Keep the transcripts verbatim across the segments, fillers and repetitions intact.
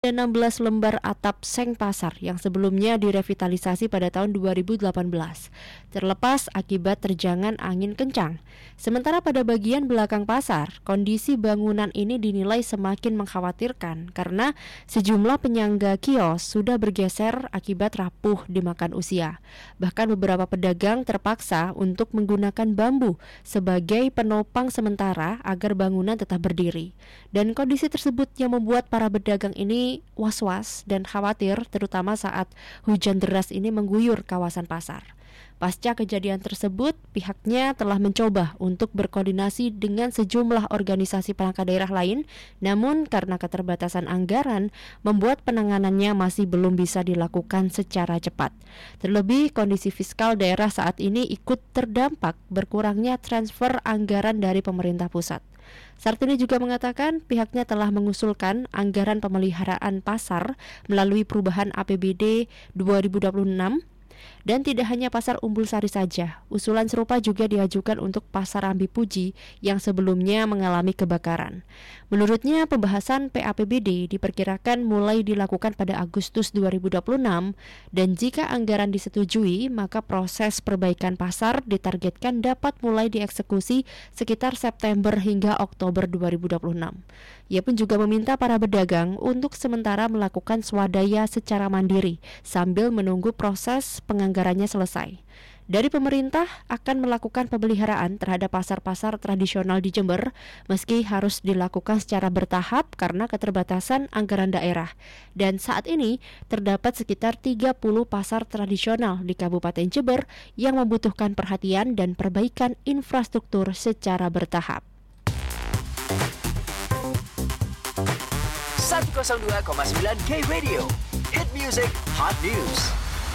Ada enam belas lembar atap seng pasar yang sebelumnya direvitalisasi pada tahun dua ribu delapan belas, terlepas akibat terjangan angin kencang. Sementara pada bagian belakang pasar, kondisi bangunan ini dinilai semakin mengkhawatirkan karena sejumlah penyangga kios sudah bergeser akibat rapuh dimakan usia. Bahkan beberapa pedagang terpaksa untuk menggunakan bambu sebagai penopang sementara agar bangunan tetap berdiri. Dan kondisi tersebut yang membuat para pedagang ini was-was dan khawatir, terutama saat hujan deras ini mengguyur kawasan pasar. Pasca kejadian tersebut, pihaknya telah mencoba untuk berkoordinasi dengan sejumlah organisasi perangkat daerah lain, namun karena keterbatasan anggaran, membuat penanganannya masih belum bisa dilakukan secara cepat. Terlebih, kondisi fiskal daerah saat ini ikut terdampak berkurangnya transfer anggaran dari pemerintah pusat. Sartini juga mengatakan pihaknya telah mengusulkan anggaran pemeliharaan pasar melalui perubahan A P B D dua ribu dua puluh enam. Dan tidak hanya pasar Umbul Sari saja, usulan serupa juga diajukan untuk pasar Rambi Puji yang sebelumnya mengalami kebakaran. Menurutnya, pembahasan P A P B D diperkirakan mulai dilakukan pada Agustus dua ribu dua puluh enam, dan jika anggaran disetujui, maka proses perbaikan pasar ditargetkan dapat mulai dieksekusi sekitar September hingga Oktober dua ribu dua puluh enam. Ia pun juga meminta para pedagang untuk sementara melakukan swadaya secara mandiri sambil menunggu proses penganggarannya selesai. Dari pemerintah akan melakukan pemeliharaan terhadap pasar-pasar tradisional di Jember meski harus dilakukan secara bertahap karena keterbatasan anggaran daerah. Dan saat ini terdapat sekitar tiga puluh pasar tradisional di Kabupaten Jember yang membutuhkan perhatian dan perbaikan infrastruktur secara bertahap. seratus dua koma sembilan K Radio, Hit Music Hot News.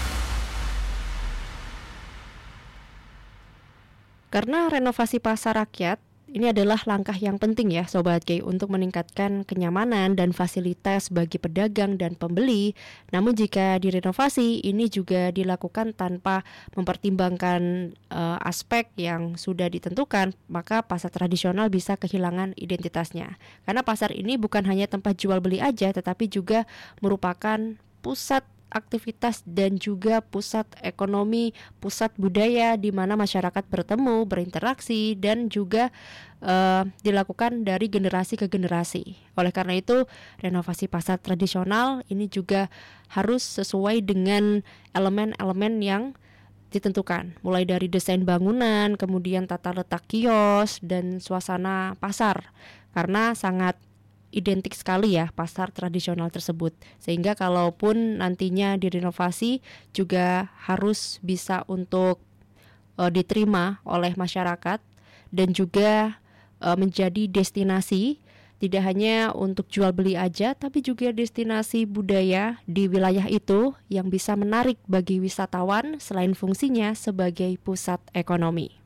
Karena renovasi pasar rakyat ini adalah langkah yang penting ya Sobat K untuk meningkatkan kenyamanan dan fasilitas bagi pedagang dan pembeli. Namun jika direnovasi ini juga dilakukan tanpa mempertimbangkan uh, aspek yang sudah ditentukan, maka pasar tradisional bisa kehilangan identitasnya. Karena pasar ini bukan hanya tempat jual beli aja, tetapi juga merupakan pusat aktivitas dan juga pusat ekonomi, pusat budaya di mana masyarakat bertemu, berinteraksi dan juga uh, dilakukan dari generasi ke generasi. Oleh karena itu, renovasi pasar tradisional ini juga harus sesuai dengan elemen-elemen yang ditentukan, mulai dari desain bangunan, kemudian tata letak kios dan suasana pasar, karena sangat identik sekali ya pasar tradisional tersebut, sehingga kalaupun nantinya direnovasi juga harus bisa untuk uh, diterima oleh masyarakat dan juga uh, menjadi destinasi tidak hanya untuk jual beli aja, tapi juga destinasi budaya di wilayah itu yang bisa menarik bagi wisatawan selain fungsinya sebagai pusat ekonomi.